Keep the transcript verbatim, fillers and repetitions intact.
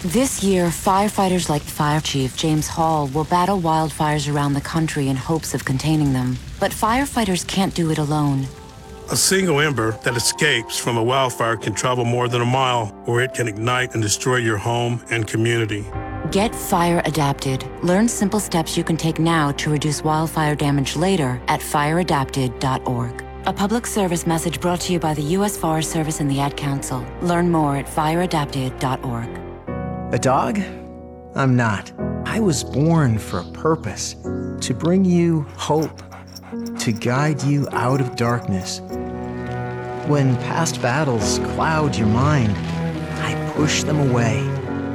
This year, firefighters like Fire Chief James Hall will battle wildfires around the country in hopes of containing them. But firefighters can't do it alone. A single ember that escapes from a wildfire can travel more than a mile, or it can ignite and destroy your home and community. Get fire adapted. Learn simple steps you can take now to reduce wildfire damage later at fire adapted dot org. A public service message brought to you by the U S Forest Service and the Ad Council. Learn more at fire adapted dot org. A dog? I'm not. I was born for a purpose, to bring you hope, to guide you out of darkness. When past battles cloud your mind, I push them away